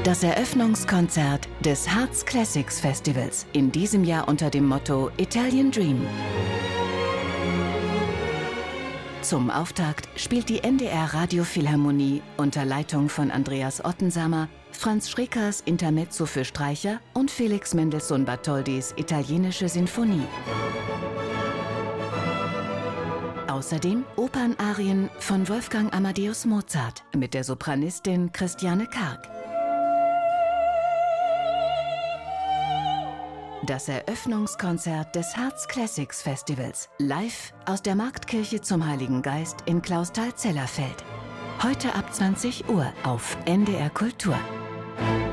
Das Eröffnungskonzert des Harz Classics Festivals, in diesem Jahr unter dem Motto Italian Dream. Zum Auftakt spielt die NDR Radiophilharmonie unter Leitung von Andreas Ottensamer, Franz Schreckers Intermezzo für Streicher und Felix Mendelssohn Bartholdis italienische Sinfonie. Außerdem Opernarien von Wolfgang Amadeus Mozart mit der Sopranistin Christiane Karg. Das Eröffnungskonzert des Harz Classics Festivals, live aus der Marktkirche zum Heiligen Geist in Clausthal-Zellerfeld. Heute ab 20 Uhr auf NDR Kultur.